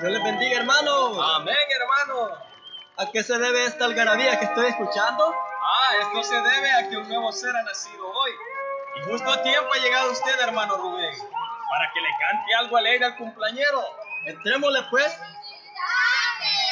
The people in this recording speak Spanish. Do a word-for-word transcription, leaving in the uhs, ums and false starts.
Dios les bendiga, hermano. Amén, hermano. ¿A qué se debe esta algarabía que estoy escuchando? Ah, esto se debe a que un nuevo ser ha nacido hoy. Y justo a tiempo ha llegado usted, hermano Rubén, para que le cante algo alegre al cumpleañero. Entrémosle pues.